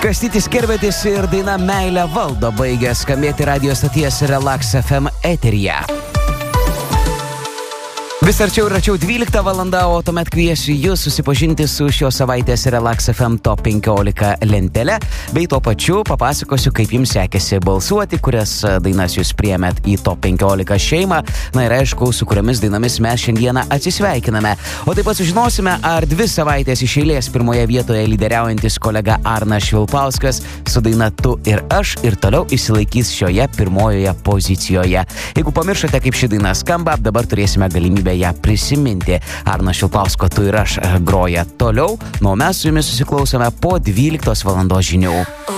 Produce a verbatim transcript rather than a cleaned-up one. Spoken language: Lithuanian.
Kastytis Kerbedis ir daina Meilė valdo baigė skambėti radio stoties Relax F M eteryje. Vis arčiau ir arčiau dvylikta valanda, o tuomet kviesiu jūs susipažinti su šios savaitės Relax F M Top penkiolika lentele, bei tuo pačiu papasakosiu, kaip jums sekėsi balsuoti, kurias dainas jūs priėmėt į Top penkiolika šeimą, na ir aišku, su kuriomis dainomis mes šiandieną atsisveikiname. O taip pat sužinosime, ar dvi savaitės iš eilės pirmoje vietoje lyderiaujantis kolega Arnas Švilpauskas su daina Tu ir aš ir toliau išsilaikys šioje pirmojoje pozicijoje. Jeigu pamiršote, kaip ši daina skamba, dabar turėsime galimybę ją prisiminti. Arnas Švilpausko Tu ir aš groja toliau, nu o mes su jumis susiklausome po dvyliktos valandos žinių.